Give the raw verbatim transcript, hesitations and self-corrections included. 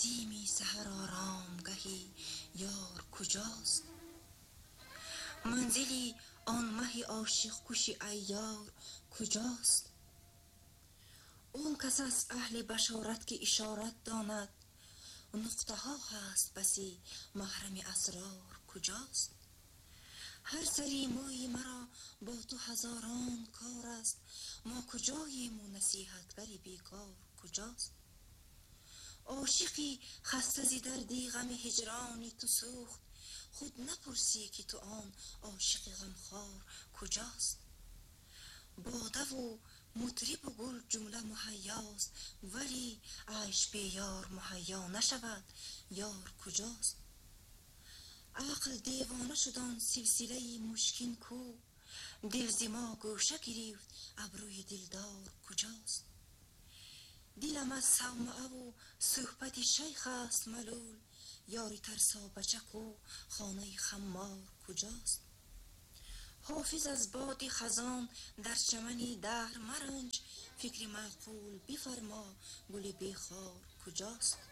نسیمی سحر آرامگهی یار کجاست؟ منزلی آن مهی عاشق کشی عیار کجاست؟ اون کس از اهل بشارت که اشارت داند، نقطه ها هست بسی محرم اسرار کجاست؟ هر سری موی مرا با تو هزاران کار است، ما کجاییم و نصیحتگری بیکار کجاست؟ عاشقی خسته ز دردی غم هجرانی تو سوخت، خود نپرسی که تو آن عاشق غمخوار کجاست؟ باده و مطرب و گل جمله مهیاست، ولی عیش بی یار مهیا نشود، یار کجاست؟ عقل دیوانه شد آن سلسله مشکین کو، دل ز ما گوشه گرفت ابروی دلدار کجاست؟ دلم از صومعه و صحبت شیخ است ملول، یار ترسا بچک و خانه خمار کجاست؟ حافظ از باد خزان در چمن دهر مرنج، فکر معقول بفرما گل بی خار کجاست؟